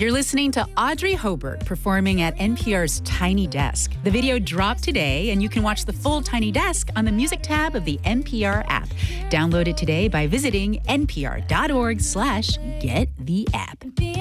You're listening to Audrey Hobart performing at NPR's Tiny Desk. The video dropped today, and you can watch the full Tiny Desk on the Music tab of the NPR app. Download it today by visiting npr.org/gettheapp.